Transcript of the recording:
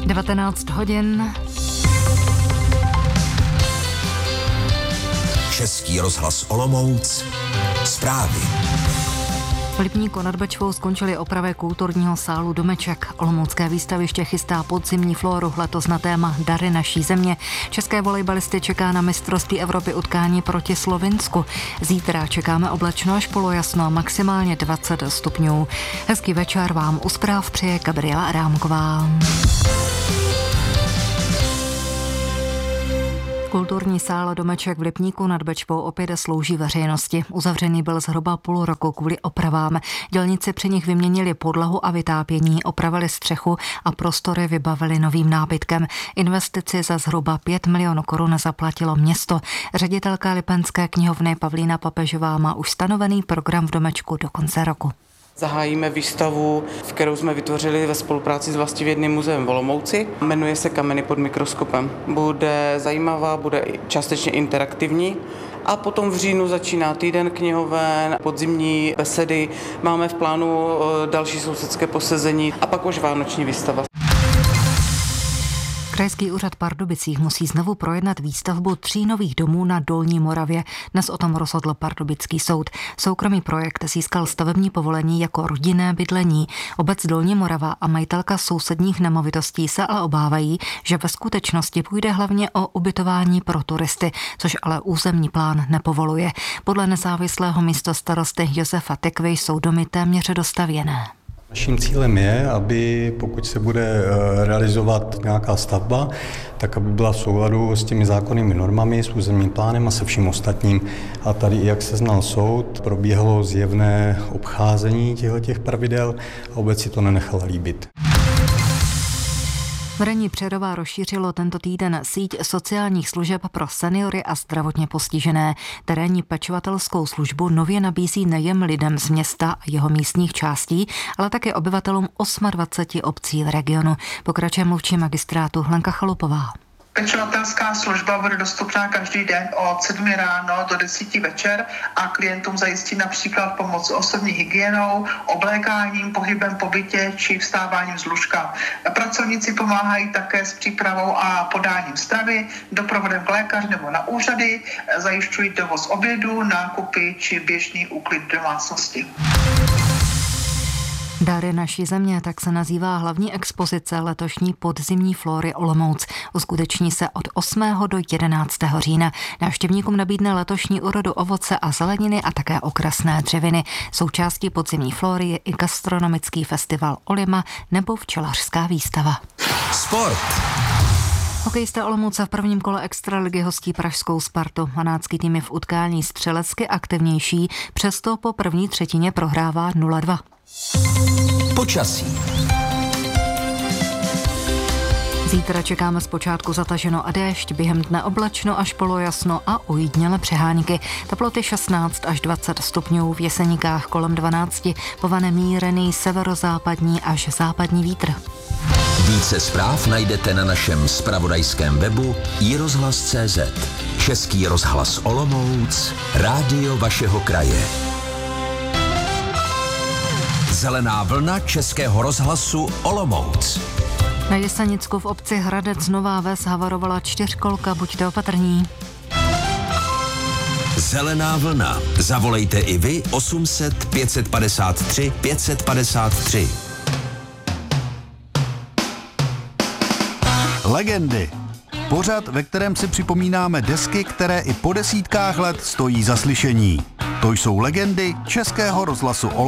19 hodin. Český rozhlas Olomouc. Zprávy. V Lipníku nad Bečvou skončily opravy kulturního sálu Domeček. Olomoucké výstaviště chystá podzimní flóru, letos na téma Dary naší země. České volejbalisty čeká na mistrovství Evropy utkání proti Slovinsku. Zítra čekáme oblačno až polojasno, maximálně 20 stupňů. Hezký večer vám u zpráv přeje Gabriela Adámková. Kulturní sál Domeček v Lipníku nad Bečvou opět slouží veřejnosti. Uzavřený byl zhruba půl roku kvůli opravám. Dělníci při nich vyměnili podlahu a vytápění, opravili střechu a prostory vybavili novým nábytkem. Investici za zhruba 5 milionů korun zaplatilo město. Ředitelka Lipenské knihovny Pavlína Papežová má už stanovený program v Domečku do konce roku. Zahájíme výstavu, kterou jsme vytvořili ve spolupráci s Vlastivědným muzeem v Olomouci. Jmenuje se Kameny pod mikroskopem. Bude zajímavá, bude částečně interaktivní. A potom v říjnu začíná týden knihoven, podzimní besedy. Máme v plánu další sousedské posezení a pak už vánoční výstava. Krajský úřad v Pardubicích musí znovu projednat výstavbu 3 nových domů na Dolní Moravě. Dnes o tom rozhodl Pardubický soud. Soukromý projekt získal stavební povolení jako rodinné bydlení. Obec Dolní Morava a majitelka sousedních nemovitostí se ale obávají, že ve skutečnosti půjde hlavně o ubytování pro turisty, což ale územní plán nepovoluje. Podle nezávislého místostarosty Josefa Tekvy jsou domy téměř dostavěné. Naším cílem je, aby pokud se bude realizovat nějaká stavba, tak aby byla v souladu s těmi zákonnými normami, s územním plánem a se vším ostatním. A tady, jak se znal soud, probíhalo zjevné obcházení těchto pravidel a obec si to nenechala líbit. Vedení Přerova rozšířilo tento týden síť sociálních služeb pro seniory a zdravotně postižené. Terénní pečovatelskou službu nově nabízí nejen lidem z města a jeho místních částí, ale také obyvatelům 28 obcí v regionu. Pokračuje mluvčí magistrátu Lenka Chalupová. Pečovatelská služba bude dostupná každý den od 7 ráno do 10 večer a klientům zajistí například pomoc osobní hygienou, oblékáním, pohybem po bytě či vstáváním z lůžka. Pracovníci pomáhají také s přípravou a podáním stravy, doprovodem k lékaři nebo na úřady, zajišťují dovoz obědů, nákupy či běžný úklid domácnosti. Dary naší země, tak se nazývá hlavní expozice letošní podzimní flóry Olomouc. Uskuteční se od 8. do 11. října. Návštěvníkům nabídne letošní úrodu ovoce a zeleniny a také okrasné dřeviny. Součástí podzimní flóry je i gastronomický festival Olima nebo včelařská výstava. Sport. Hokejisté Olomouce v prvním kole extraligy hostí pražskou Spartu. Hanácký tým je v utkání střelecky aktivnější, přesto po první třetině prohrává 0-2. Počasí. Zítra čekáme zpočátku zataženo a déšť, během dne oblačno až polojasno a ujítnělé přehánky. Teploty 16 až 20 stupňů, v Jeseníkách kolem 12, povane mírný severozápadní až západní vítr. Více zpráv najdete na našem zpravodajském webu iRozhlas.cz. Český rozhlas Olomouc, rádio vašeho kraje. Zelená vlna Českého rozhlasu Olomouc. Na Jesenicku v obci Hradec Nová Ves havarovala 4kolka, buďte opatrní. Zelená vlna. Zavolejte i vy 800 553 553. Legendy. Pořad, ve kterém si připomínáme desky, které i po desítkách let stojí za slyšení. To jsou legendy Českého rozhlasu Olomouc.